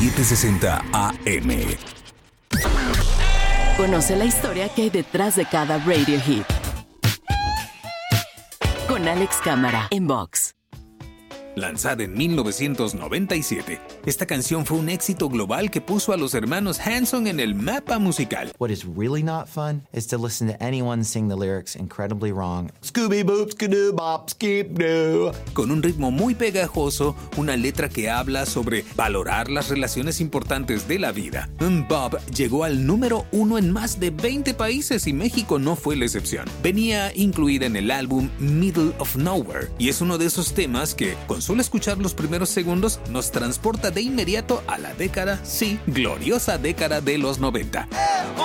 760 AM. Conoce la historia que hay detrás de cada radio hit. Con Alex Cámara en Vox. Lanzada en 1997, esta canción fue un éxito global que puso a los hermanos Hanson en el mapa musical. What is really not fun is to listen to anyone sing the lyrics incredibly wrong. Scooby boop skidoo bop skip doo. Con un ritmo muy pegajoso, una letra que habla sobre valorar las relaciones importantes de la vida. Bob llegó al número 1 en más de 20 países y México no fue la excepción. Venía incluida en el álbum Middle of Nowhere y es uno de esos temas que, con solo escuchar los primeros segundos, nos transporta de inmediato a la década, sí, gloriosa década de los 90.